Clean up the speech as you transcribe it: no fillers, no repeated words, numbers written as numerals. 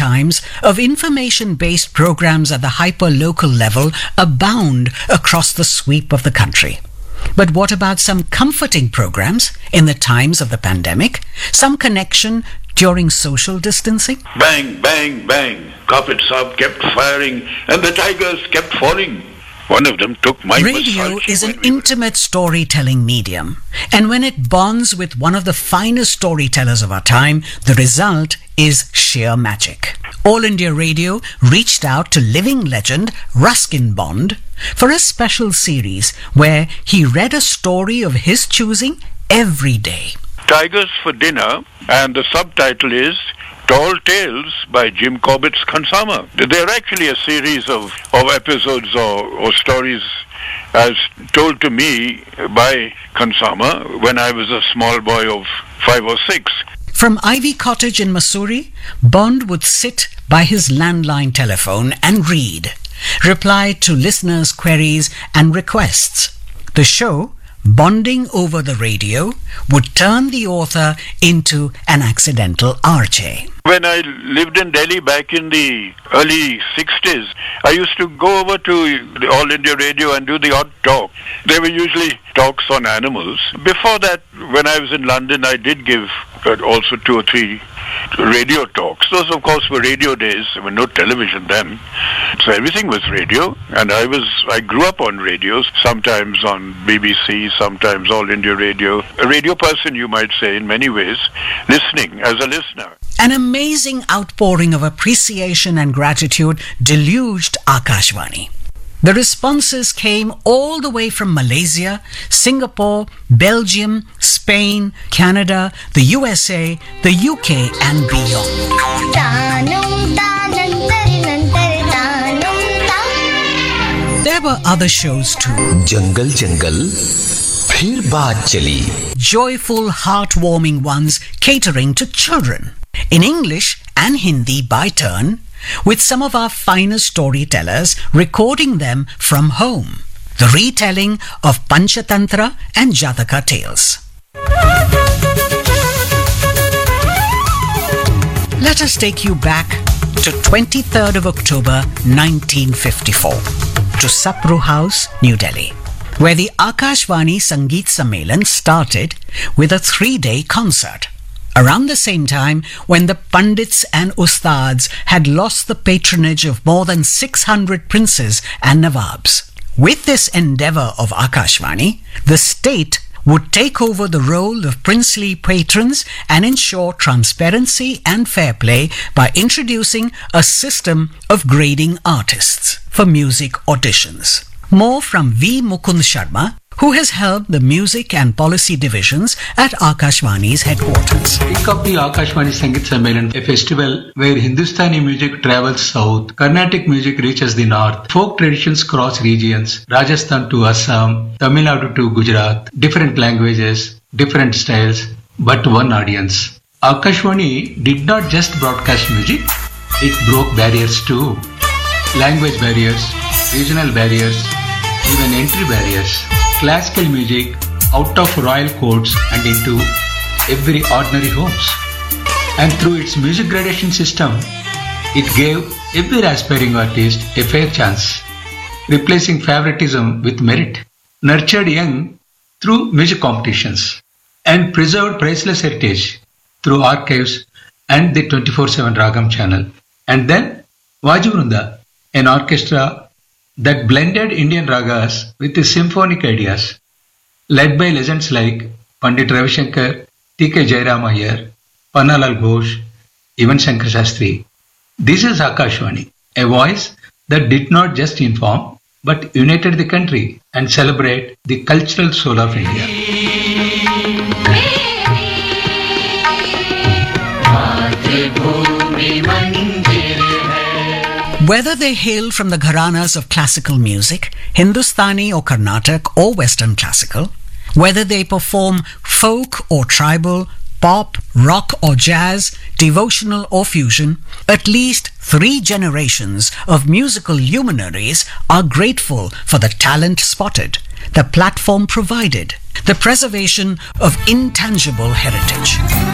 times of information-based programs at the hyper-local level abound across the sweep of the country. But what about some comforting programs in the times of the pandemic? Some connection during social distancing? Bang, bang, bang. Carpet Saab kept firing and the tigers kept falling. One of them took my Radio is an intimate storytelling medium, and when it bonds with one of the finest storytellers of our time, the result is sheer magic. All India Radio reached out to living legend Ruskin Bond for a special series where he read a story of his choosing every day. Tigers for Dinner, and the subtitle is Tall Tales by Jim Corbett's Khansama. They're actually a series of episodes or stories as told to me by Khansama when I was a small boy of 5 or 6. From Ivy Cottage in Mussoorie, Bond would sit by his landline telephone and read, reply to listeners' queries and requests. The show, bonding over the radio, would turn the author into an accidental RJ. When I lived in Delhi back in the early 60s, I used to go over to the All India Radio and do the odd talk. They were usually talks on animals. Before that, when I was in London, I did give also 2 or 3 radio talks. Those, of course, were radio days. There were no television then. So everything was radio. And I grew up on radios, sometimes on BBC, sometimes All India Radio. A radio person, you might say, in many ways, listening as a listener. An amazing outpouring of appreciation and gratitude deluged Akashvani. The responses came all the way from Malaysia, Singapore, Belgium, Spain, Canada, the USA, the UK and beyond. There were other shows too. Jungle Jungle, phir baat chali. Joyful, heartwarming ones catering to children. In English and Hindi by turn, with some of our finest storytellers recording them from home. The retelling of Panchatantra and Jataka tales. Let us take you back to 23rd of October 1954 to Sapru House, New Delhi, where the Akashvani Sangeet Sammelan started with a 3-day concert. Around the same time when the Pandits and Ustads had lost the patronage of more than 600 princes and Nawabs. With this endeavour of Akashvani, the state would take over the role of princely patrons and ensure transparency and fair play by introducing a system of grading artists for music auditions. More from V. Mukund Sharma, who has held the music and policy divisions at Akashvani's headquarters. Think of the Akashvani Sangeet Sammelan, a festival where Hindustani music travels south, Carnatic music reaches the north, folk traditions cross regions, Rajasthan to Assam, Tamil Nadu to Gujarat, different languages, different styles, but one audience. Akashvani did not just broadcast music, it broke barriers too. Language barriers, regional barriers, even entry barriers. Classical music out of royal courts and into every ordinary homes. And through its music gradation system, it gave every aspiring artist a fair chance, replacing favoritism with merit, nurtured young through music competitions, and preserved priceless heritage through archives and the 24/7 Ragam channel. And then Vajuvrunda, an orchestra that blended Indian ragas with the symphonic ideas, led by legends like Pandit Ravi Shankar, T.K. Jairam Iyer, Pannalal Ghosh, even Shankar Shastri. This is Akashvani, a voice that did not just inform, but united the country and celebrate the cultural soul of India. Whether they hail from the gharanas of classical music, Hindustani or Carnatic or Western classical, whether they perform folk or tribal, pop, rock or jazz, devotional or fusion, at least 3 generations of musical luminaries are grateful for the talent spotted, the platform provided, the preservation of intangible heritage.